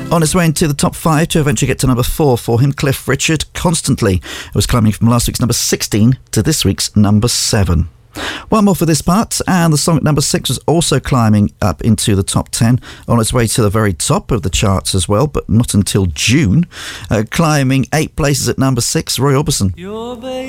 On its way into the top 5 to eventually get to number 4 for him, Cliff Richard, Constantly. It was climbing from last week's number 16 to this week's number 7. One more for this part, and the song at number 6 was also climbing up into the top 10, on its way to the very top of the charts as well, but not until June. Climbing 8 places at number 6, Roy Orbison.